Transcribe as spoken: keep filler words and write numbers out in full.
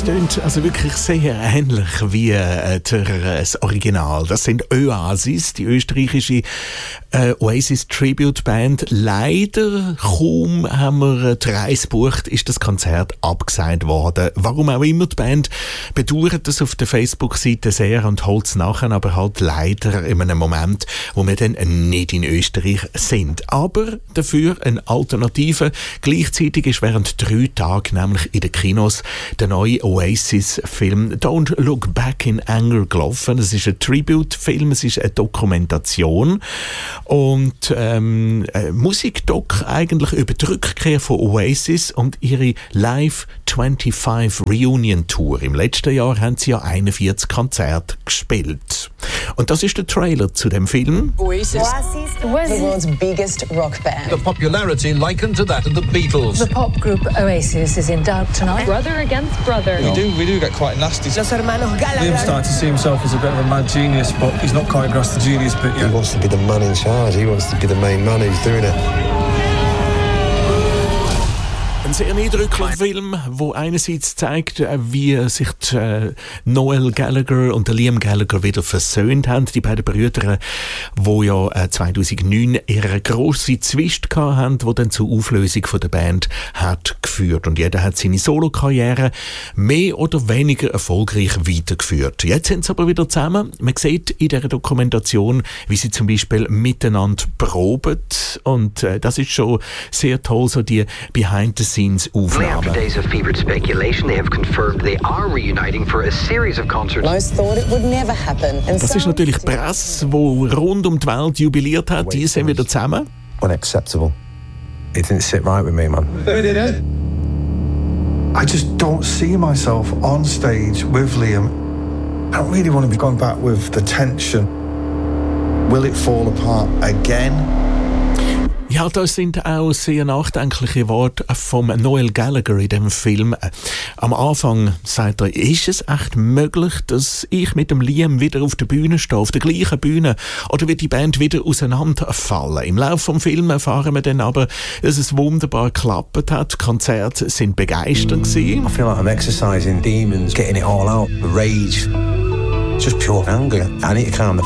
klingt also wirklich sehr ähnlich wie äh, der, äh, das Original. Das sind Oasis, die österreichische äh, Oasis Tribute Band. Leider, kaum haben wir die Reise gebucht, ist das Konzert abgesagt worden. Warum auch immer, die Band bedauert das auf der Facebook-Seite sehr und holt es nachher, aber halt leider in einem Moment, wo wir dann nicht in Österreich sind. Aber dafür eine Alternative. Gleichzeitig ist während drei Tagen nämlich in den Kinos der neue Oasis-Film «Don't Look Back in Anger» gelaufen. Es ist ein Tribute-Film, es ist eine Dokumentation und ähm, ein Musikdoc eigentlich über die Rückkehr von Oasis und ihre Live fünfundzwanzig Reunion Tour. Im letzten Jahr haben sie ja einundvierzig Konzerte gespielt. Und das ist der Trailer zu dem Film. Oasis, Oasis, the world's biggest rock band. the popularity likened to that of the Beatles. The pop group Oasis is in doubt tonight. Brother against brother. We do, we do get quite nasty. Los hermanos Gallagher. Liam started to see himself as a bit of a mad genius, but he's not quite across the genius bit yet. He wants to be the man in charge. He wants to be the main man who's doing it. Ein sehr eindrücklicher Film, der einerseits zeigt, wie sich die, äh, Noel Gallagher und der Liam Gallagher wieder versöhnt haben. Die beiden Brüder, die ja äh, zweitausendneun ihre grosse Zwist hatten, die dann zur Auflösung von der Band hat geführt. Und jeder hat seine Solokarriere mehr oder weniger erfolgreich weitergeführt. Jetzt sind sie aber wieder zusammen. Man sieht in dieser Dokumentation, wie sie zum Beispiel miteinander proben. Und äh, das ist schon sehr toll, so die Behind the Scenes After days of fevered speculation, they have confirmed they are reuniting for a series of concerts. Most thought it would never happen. And Das ist some- natürlich die Presse, die rund um die Welt jubiliert hat. Die sind wieder zusammen. Unacceptable. It didn't sit right with me, man. I just don't see myself on stage with Liam. I don't really want to be going back with the tension. Will it fall apart again? Ja, das sind auch sehr nachdenkliche Worte von Noel Gallagher in dem Film. Am Anfang sagt er, ist es echt möglich, dass ich mit dem Liam wieder auf der Bühne stehe, auf der gleichen Bühne, oder wird die Band wieder auseinanderfallen? Im Laufe des Films erfahren wir dann aber, dass es wunderbar geklappt hat. Die Konzerte sind begeisternd gewesen. I feel like I'm exercising demons, getting it all out. The rage. Just pure anger. I need to calm the